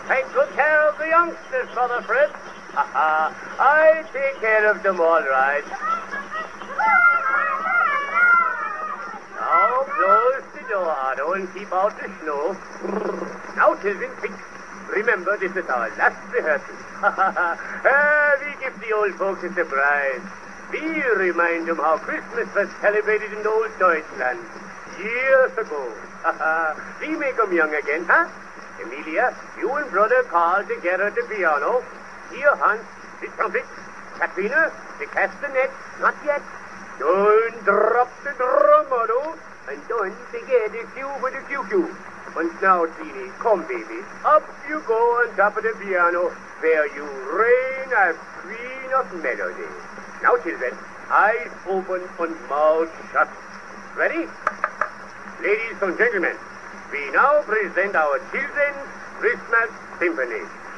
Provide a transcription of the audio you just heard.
Take good care of the youngsters, Brother Fred. I take care of them all right. Now close the door, Otto, and keep out the snow. Now, children, quick. Remember, this is our last rehearsal. We give the old folks a surprise. We remind them how Christmas was celebrated in old Deutschland years ago. We make them young again, huh? Emilia, you and Brother Carl together at the piano. Here, Hans, the trumpet. Katrina, the castanet. Not yet. Don't drop the drum, Otto. And don't forget the cue for the cue. And now, Teeny, come, baby. Up you go on top of the piano, where you reign as queen of melody. Now, children, eyes open and mouth shut. Ready? Ladies and gentlemen, we now present our children's Christmas Symphony.